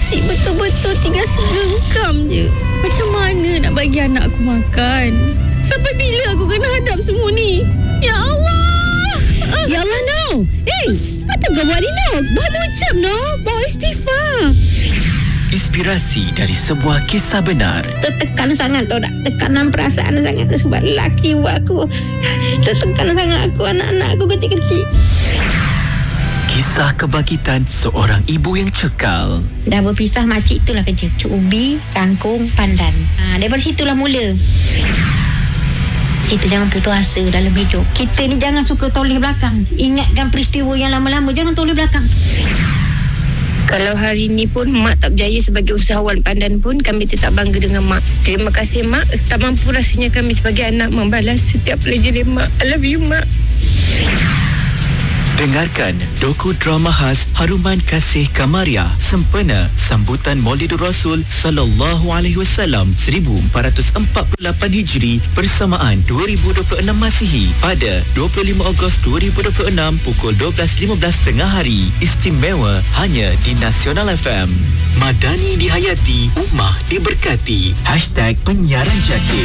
nasi betul-betul tinggal serengkam je. Macam mana nak bagi anak aku makan? Sampai bila aku kena hadap semua ni? Ya Allah! Ya Allah, Noh. Apa kau buat ni, Noh? Berucap, Noh. Bawa istighfar. Inspirasi dari sebuah kisah benar. Tertekan sangat tau tak? Tekanan perasaan sangat sebab lelaki buat aku. Tertekan sangat aku, anak-anak aku kecil-kecil. Kisah kebangkitan seorang ibu yang cekal. Dah berpisah, makcik itulah kerja. Ubi, kangkung, pandan. Daripada situlah mula. Kita jangan putus asa dalam hidup. Kita ni jangan suka toleh belakang. Ingatkan peristiwa yang lama-lama, jangan toleh belakang. Kalau hari ni pun Mak tak berjaya sebagai usahawan pandan pun, kami tetap bangga dengan Mak. Terima kasih Mak. Tak mampu rasanya kami sebagai anak membalas setiap pelajaran Mak. I love you Mak. Dengarkan doku drama khas Haruman Kasih Kamaria sempena sambutan Maulidur Rasul sallallahu alaihi wasallam 1448 Hijri bersamaan 2026 Masihi pada 25 Ogos 2026 pukul 12.15 tengah hari. Istimewa hanya di Nasional FM. Madani dihayati, ummah diberkati. #penyiaran Jakir.